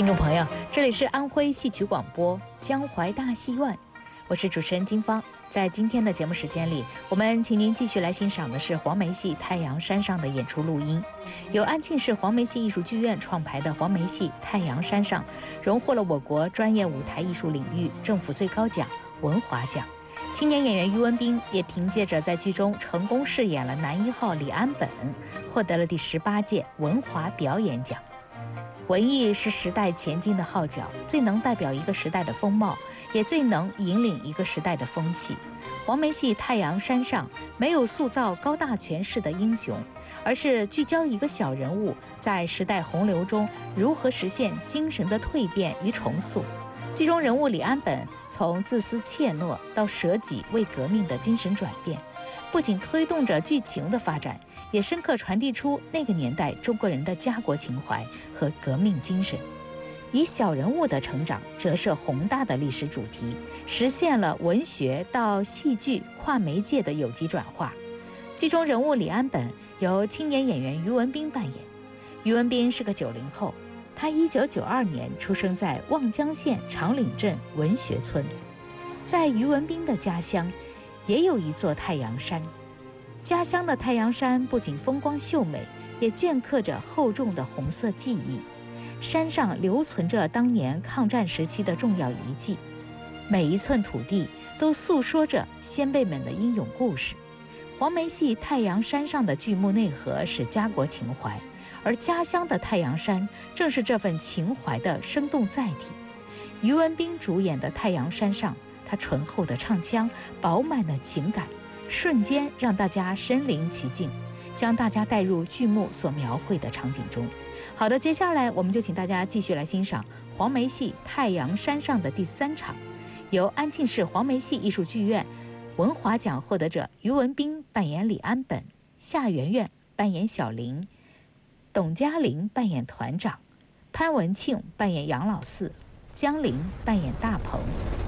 听众朋友，这里是安徽戏曲广播江淮大戏院，我是主持人金芳。在今天的节目时间里，我们请您继续来欣赏的是黄梅戏《太阳山上》的演出录音。由安庆市黄梅戏艺术剧院创排的黄梅戏《太阳山上》，荣获了我国专业舞台艺术领域政府最高奖文华奖。青年演员于文彬也凭借着在剧中成功饰演了男一号李安本，获得了第18届文华表演奖。文艺是时代前进的号角，最能代表一个时代的风貌，也最能引领一个时代的风气。黄梅戏《太阳山上》没有塑造高大权势的英雄，而是聚焦一个小人物在时代洪流中如何实现精神的蜕变与重塑。剧中人物李安本从自私怯懦到舍己为革命的精神转变，不仅推动着剧情的发展，也深刻传递出那个年代中国人的家国情怀和革命精神，以小人物的成长折射宏大的历史主题，实现了文学到戏剧跨媒介的有机转化。剧中人物李安本由青年演员于文彬扮演。于文彬是个90后，他1992年出生在望江县长岭镇文学村。在于文彬的家乡也有一座太阳山，家乡的太阳山不仅风光秀美，也镌刻着厚重的红色记忆。山上留存着当年抗战时期的重要遗迹，每一寸土地都诉说着先辈们的英勇故事。黄梅戏《太阳山上》的剧目内核是家国情怀，而家乡的太阳山正是这份情怀的生动载体。于文彬主演的《太阳山上》，他醇厚的唱腔，饱满的情感，瞬间让大家身临其境，将大家带入剧目所描绘的场景中。好的，接下来我们就请大家继续来欣赏黄梅戏《太阳山上》的第3场，由安庆市黄梅戏艺术剧院文华奖获得者于文彬扮演李安本，夏媛媛扮演小玲，董嘉玲扮演团长，潘文庆扮演杨老四，江玲扮演大鹏，